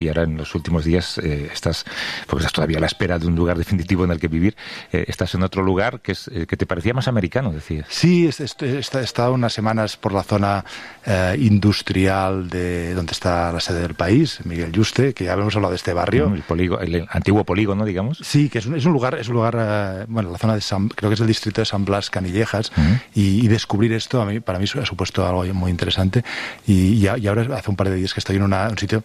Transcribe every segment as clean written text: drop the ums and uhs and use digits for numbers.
Y ahora en los últimos días estás todavía a la espera de un lugar definitivo en el que vivir. Estás en otro lugar que te parecía más americano, decías. Sí, he estado unas semanas por la zona industrial de donde está la sede del país, Miguel Yuste, que ya habíamos hablado de este barrio. El antiguo polígono, digamos. Sí, que es un lugar, bueno, la zona de creo que es el distrito de San Blas, Canillejas, y descubrir esto para mí ha supuesto algo muy interesante. Y ahora hace un par de días que estoy en un sitio.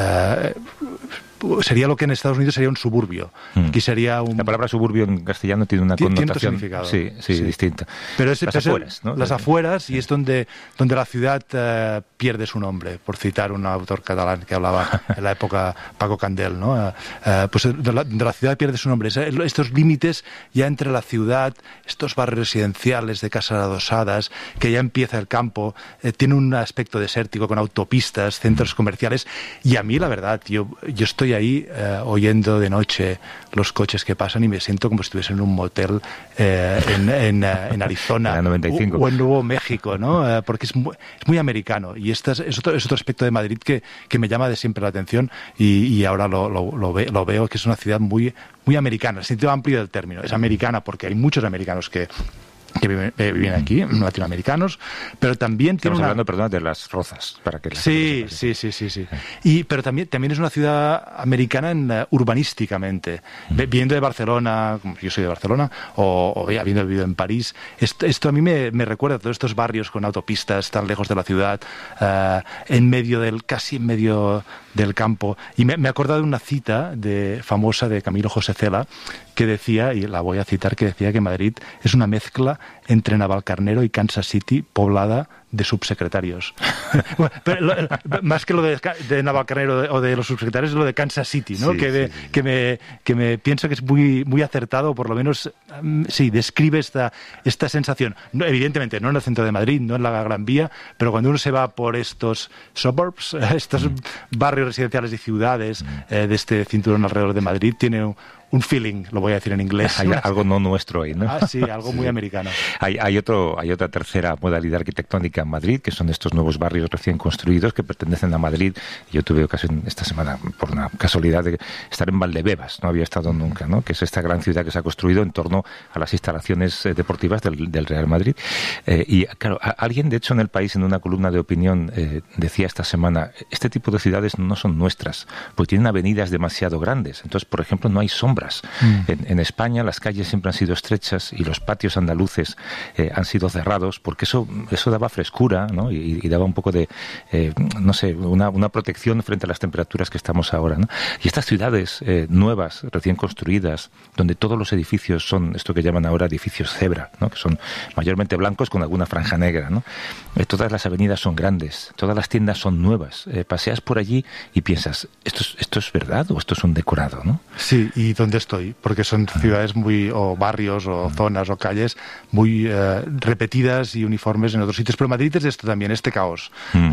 Sería lo que en Estados Unidos sería un suburbio. Aquí sería La palabra suburbio en castellano tiene una connotación sí, distinta. Pero las afueras, ¿no? Las afueras, y es donde la ciudad pierde su nombre, por citar un autor catalán que hablaba en la época, Paco Candel, ¿no? Pues de la ciudad pierde su nombre. Estos límites ya entre la ciudad, estos barrios residenciales de casas adosadas, que ya empieza el campo, tiene un aspecto desértico con autopistas, centros comerciales, y a mí la verdad, yo estoy ahí oyendo de noche los coches que pasan y me siento como si estuviese en un motel en Arizona o en Nuevo México, ¿no? Porque es muy americano, y este es otro aspecto de Madrid que me llama de siempre la atención, y ahora lo veo, que es una ciudad muy americana, en el sentido amplio del término. Es americana porque hay muchos americanos que viven aquí, latinoamericanos, pero también estamos hablando, perdón, de Las Rozas, para que sí. Pero también es una ciudad americana urbanísticamente. Viniendo de Barcelona, como yo soy de Barcelona, o habiendo vivido en París, esto a mí me recuerda a todos estos barrios con autopistas tan lejos de la ciudad, casi en medio del campo. Y me he acordado de una cita famosa de Camilo José Cela, que decía, y la voy a citar, que decía que Madrid es una mezcla entre Navalcarnero y Kansas City, poblada de subsecretarios. Pero más que lo de Navalcarnero o de los subsecretarios, es lo de Kansas City, ¿no? Sí, que me pienso que es muy acertado, o por lo menos sí, describe esta sensación. No, evidentemente, no en el centro de Madrid, no en la Gran Vía, pero cuando uno se va por estos suburbs, estos barrios residenciales y ciudades de este cinturón alrededor de Madrid, tiene un feeling, lo voy a decir en inglés. Hay algo no nuestro ahí, ¿no? Sí, algo muy americano. Hay otra tercera modalidad arquitectónica en Madrid, que son estos nuevos barrios recién construidos que pertenecen a Madrid. Yo tuve ocasión esta semana, por una casualidad, de estar en Valdebebas, no había estado nunca, ¿no? Que es esta gran ciudad que se ha construido en torno a las instalaciones deportivas del Real Madrid. Y claro, alguien, de hecho, en El País, en una columna de opinión, decía esta semana, este tipo de ciudades no son nuestras, porque tienen avenidas demasiado grandes. Entonces, por ejemplo, no hay sombras. En España las calles siempre han sido estrechas y los patios andaluces han sido cerrados, porque eso daba frescura, ¿no? y daba un poco de, no sé, una protección frente a las temperaturas que estamos ahora, ¿no? Y estas ciudades nuevas, recién construidas, donde todos los edificios son esto que llaman ahora edificios cebra, ¿no? Que son mayormente blancos con alguna franja negra, ¿no? Todas las avenidas son grandes, todas las tiendas son nuevas. Paseas por allí y piensas, ¿esto es verdad o esto es un decorado, ¿no? Sí, y donde estoy, porque son ciudades o barrios o zonas o calles muy repetidas y uniformes en otros sitios, pero Madrid es esto también, este caos.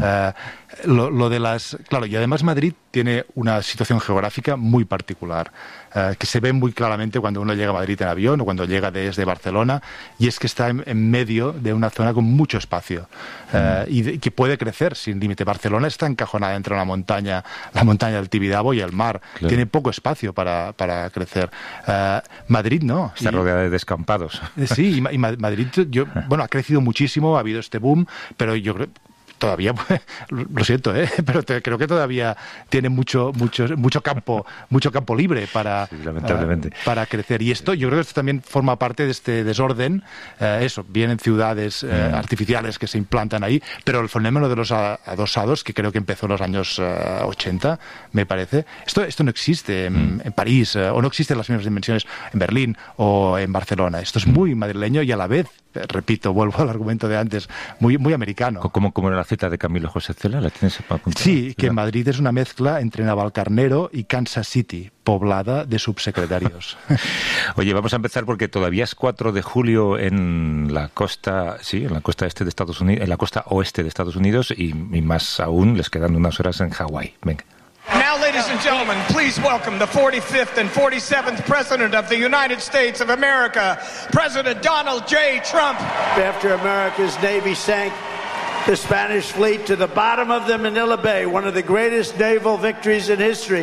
Claro, y además Madrid tiene una situación geográfica muy particular, que se ve muy claramente cuando uno llega a Madrid en avión o cuando llega desde Barcelona, y es que está en medio de una zona con mucho espacio, y que puede crecer sin límite. Barcelona está encajonada entre la montaña del Tibidabo y el mar. Claro. Tiene poco espacio para crecer. Madrid no. Está rodeada de descampados. Sí, y Madrid ha crecido muchísimo, ha habido este boom, pero yo creo todavía, lo siento, pero creo que todavía tiene mucho campo libre para crecer. Y yo creo que esto también forma parte de este desorden. Vienen ciudades artificiales que se implantan ahí, pero el fenómeno de los adosados, que creo que empezó en los años 80, me parece, esto no existe en París, o no existe en las mismas dimensiones en Berlín o en Barcelona. Esto es muy madrileño y a la vez, repito, vuelvo al argumento de antes, muy americano. ¿Cómo era la cita de Camilo José Cela? ¿La tienes para apuntar? Sí, que Madrid es una mezcla entre Navalcarnero y Kansas City, poblada de subsecretarios. Oye, vamos a empezar porque todavía es 4 de julio en la costa este de Estados Unidos, en la costa oeste de Estados Unidos, y más aún les quedan unas horas en Hawái. Venga. Now, ladies and gentlemen, please welcome the 45th and 47th President of the United States of America, President Donald J. Trump. After America's Navy sank the Spanish fleet to the bottom of the Manila Bay, one of the greatest naval victories in history.